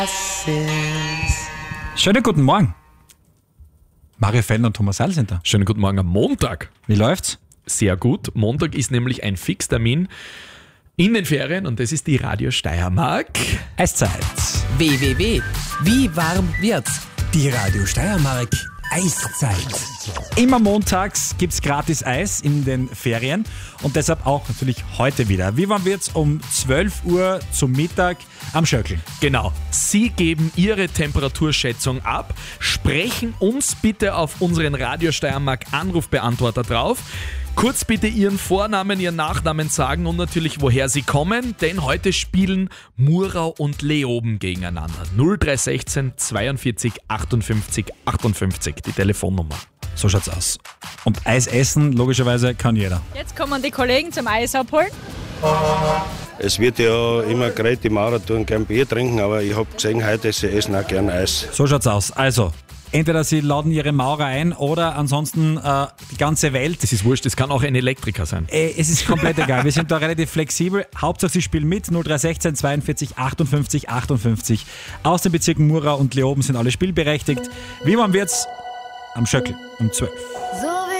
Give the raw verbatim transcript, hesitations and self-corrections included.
Schönen guten Morgen. Mario Fellner und Thomas Seil sind da. Schönen guten Morgen am Montag. Wie läuft's? Sehr gut. Montag ist nämlich ein Fixtermin in den Ferien und das ist die Radio Steiermark. Eiszeit. w w w. Wie warm wird's? Die Radio Steiermark Eiszeit. Immer montags gibt's gratis Eis in den Ferien und deshalb auch natürlich heute wieder. Wie warm wird's um zwölf Uhr zum Mittag am Schöckl? Genau. Sie geben Ihre Temperaturschätzung ab, sprechen uns bitte auf unseren Radio Steiermark Anrufbeantworter drauf. Kurz bitte Ihren Vornamen, Ihren Nachnamen sagen und natürlich, woher Sie kommen, denn heute spielen Murau und Leoben gegeneinander. null drei eins sechs zweiundvierzig achtundfünfzig achtundfünfzig, die Telefonnummer. So schaut's aus. Und Eis essen, logischerweise, kann jeder. Jetzt kommen die Kollegen zum Eis abholen. Es wird ja immer geredet, die Maurer tun gern Bier trinken, aber ich habe gesehen, heute sie essen auch gern Eis. So schaut's aus. Also, entweder sie laden ihre Maurer ein oder ansonsten äh, die ganze Welt. Das ist wurscht, das kann auch ein Elektriker sein. Äh, es ist komplett egal, wir sind da relativ flexibel. Hauptsache sie spielen mit. null drei eins sechs zweiundvierzig achtundfünfzig achtundfünfzig. Aus den Bezirken Murau und Leoben sind alle spielberechtigt. Wie warm wird's? Am Schöckl um zwölf.